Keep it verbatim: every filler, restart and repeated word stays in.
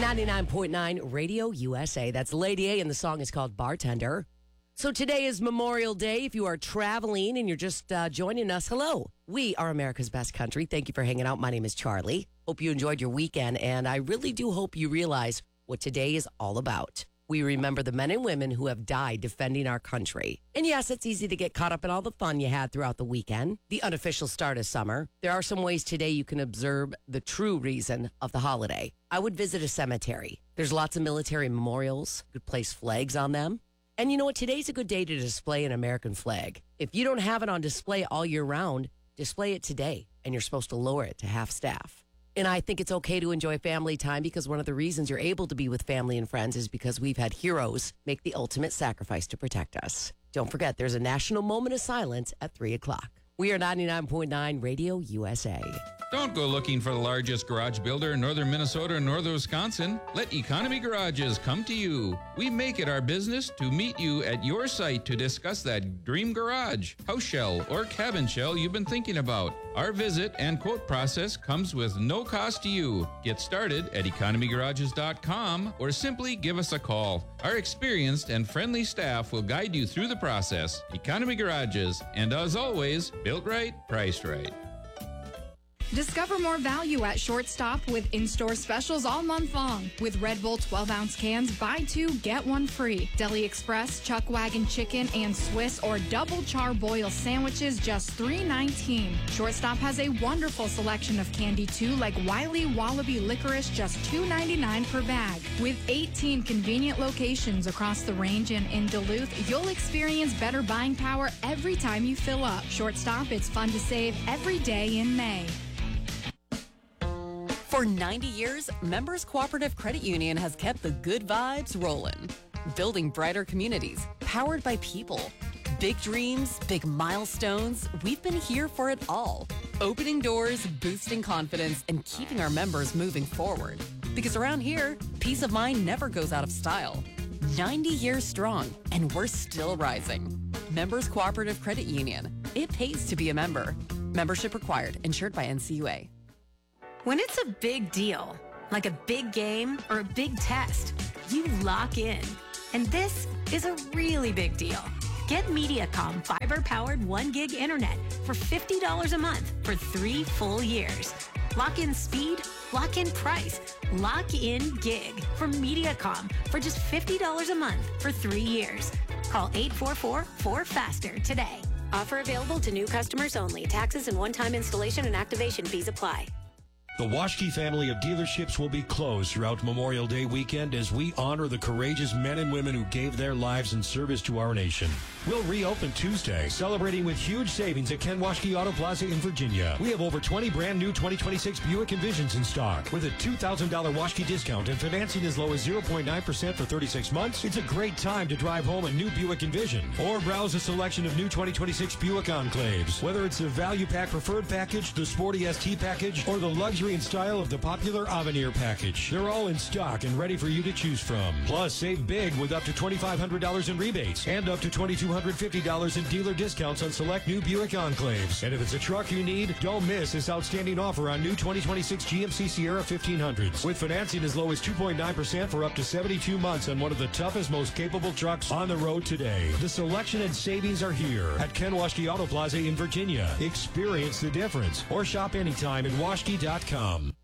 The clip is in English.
ninety-nine point nine Radio U S A. That's Lady A, and the song is called Bartender. So today is Memorial Day. If you are traveling and you're just uh, joining us, hello. We are America's best country. Thank you for hanging out. My name is Charlie. Hope you enjoyed your weekend, and I really do hope you realize what today is all about. We remember the men and women who have died defending our country. And yes, it's easy to get caught up in all the fun you had throughout the weekend, the unofficial start of summer. There are some ways today you can observe the true reason of the holiday. I would visit a cemetery. There's lots of military memorials. You could place flags on them. And you know what? Today's a good day to display an American flag. If you don't have it on display all year round, display it today, and you're supposed to lower it to half staff. And I think it's okay to enjoy family time, because one of the reasons you're able to be with family and friends is because we've had heroes make the ultimate sacrifice to protect us. Don't forget, there's a national moment of silence at three o'clock. We are ninety-nine point nine Radio U S A. Don't go looking for the largest garage builder in northern Minnesota or northern Wisconsin. Let Economy Garages come to you. We make it our business to meet you at your site to discuss that dream garage, house shell, or cabin shell you've been thinking about. Our visit and quote process comes with no cost to you. Get started at economy garages dot com or simply give us a call. Our experienced and friendly staff will guide you through the process. Economy Garages, and as always, built right, priced right. Discover more value at Shortstop with in-store specials all month long. With Red Bull twelve-ounce cans, buy two, get one free. Deli Express, Chuck Wagon Chicken, and Swiss or Double Char-Boil sandwiches, just three nineteen. Shortstop has a wonderful selection of candy, too, like Wiley Wallaby Licorice, just two ninety-nine per bag. With eighteen convenient locations across the range and in Duluth, you'll experience better buying power every time you fill up. Shortstop, it's fun to save every day in May. For ninety years, Members Cooperative Credit Union has kept the good vibes rolling. Building brighter communities, powered by people. Big dreams, big milestones, we've been here for it all. Opening doors, boosting confidence, and keeping our members moving forward. Because around here, peace of mind never goes out of style. ninety years strong, and we're still rising. Members Cooperative Credit Union. It pays to be a member. Membership required. Insured by N C U A. When it's a big deal, like a big game or a big test, you lock in. And this is a really big deal. Get Mediacom fiber-powered one gig internet for fifty dollars a month for three full years. Lock in speed, lock in price, lock in gig from Mediacom for just fifty dollars a month for three years. Call eight four four, four faster today. Offer available to new customers only. Taxes and one-time installation and activation fees apply. The Waschke family of dealerships will be closed throughout Memorial Day weekend as we honor the courageous men and women who gave their lives in service to our nation. We'll reopen Tuesday, celebrating with huge savings at Ken Waschke Auto Plaza in Virginia. We have over twenty brand new twenty twenty-six Buick Envisions in stock. With a two thousand dollars Waschke discount and financing as low as zero point nine percent for thirty-six months, it's a great time to drive home a new Buick Envision. Or browse a selection of new twenty twenty-six Buick Enclaves. Whether it's the Value Pack Preferred Package, the Sporty S T Package, or the luxury and style of the popular Avenir package. They're all in stock and ready for you to choose from. Plus, save big with up to twenty-five hundred dollars in rebates and up to two thousand two hundred fifty dollars in dealer discounts on select new Buick Enclaves. And if it's a truck you need, don't miss this outstanding offer on new twenty twenty-six G M C Sierra fifteen hundreds. With financing as low as two point nine percent for up to seventy-two months on one of the toughest, most capable trucks on the road today. The selection and savings are here at Ken Waschke Auto Plaza in Virginia. Experience the difference or shop anytime at waschke dot com.